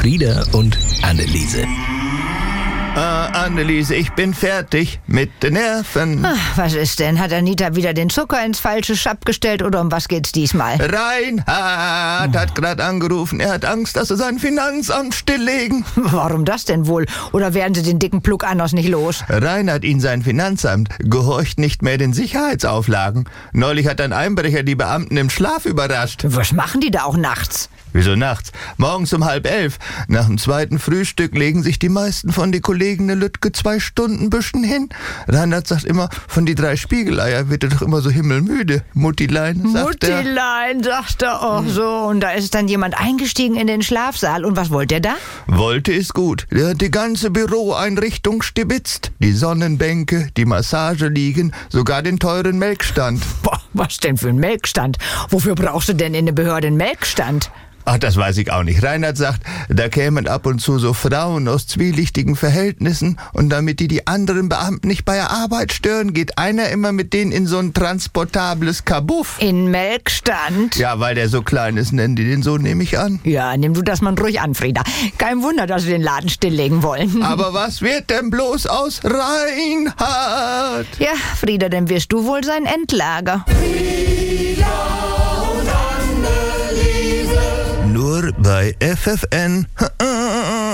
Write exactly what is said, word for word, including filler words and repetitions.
Frieda und Anneliese. Ah, Anneliese, ich bin fertig mit den Nerven. Ach, was ist denn? Hat Anita wieder den Zucker ins falsche Schab gestellt oder um was geht's diesmal? Reinhard hat gerade angerufen. Er hat Angst, dass sie sein Finanzamt stilllegen. Warum das denn wohl? Oder werden sie den dicken Pluck Annos nicht los? Reinhard, ihn sein Finanzamt, gehorcht nicht mehr den Sicherheitsauflagen. Neulich hat ein Einbrecher die Beamten im Schlaf überrascht. Was machen die da auch nachts? Wieso nachts? Morgens um halb elf. Nach dem zweiten Frühstück legen sich die meisten von die Kollegen ne Lütke zwei Stunden büschen hin. Reinhard sagt immer, von die drei Spiegeleier wird er doch immer so himmelmüde. Muttilein, sagt er. Muttilein, sagt er auch so. Und da ist dann jemand eingestiegen in den Schlafsaal. Und was wollte er da? Wollte ist gut. Der hat die ganze Büroeinrichtung stibitzt. Die Sonnenbänke, die Massageliegen, sogar den teuren Melkstand. Boah, was denn für ein Melkstand? Wofür brauchst du denn in der Behörde einen Melkstand? Ach, das weiß ich auch nicht. Reinhard sagt, da kämen ab und zu so Frauen aus zwielichtigen Verhältnissen und damit die die anderen Beamten nicht bei der Arbeit stören, geht einer immer mit denen in so ein transportables Kabuff. In Melkstand? Ja, weil der so klein ist, nennen die den so, nehme ich an. Ja, nimm du das mal ruhig an, Frieda. Kein Wunder, dass sie den Laden stilllegen wollen. Aber was wird denn bloß aus Reinhard? Ja, Frieda, dann wirst du wohl sein Endlager. Nur bei F F N.